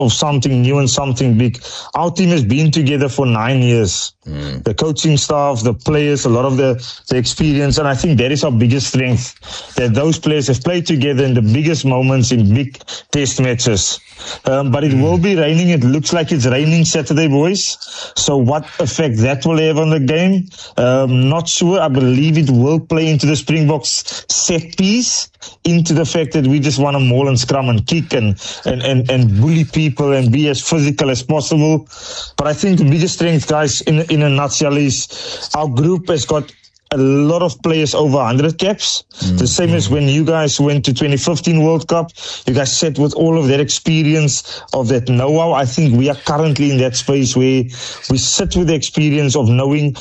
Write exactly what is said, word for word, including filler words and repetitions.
of something new and something big. Our team has been together for nine years. Mm. The coaching staff, the players, a lot of the, the experience, and I think that is our biggest strength, that those players have played together in the biggest moments in big test matches. Um, but it mm. will be raining. It looks like it's raining Saturday, boys. So what effect that will have on the game, um, not sure. I believe it will play into the Springboks set piece, into the fact that we just want to maul and scrum and kick and, and, and, and bully people and be as physical as possible. But I think the biggest strength, guys, in, in a nutshell is our group has got a lot of players over one hundred caps. Mm-hmm. The same as when you guys went to twenty fifteen World Cup. You guys sat with all of that experience, of that know-how. I think we are currently in that space where we sit with the experience of knowing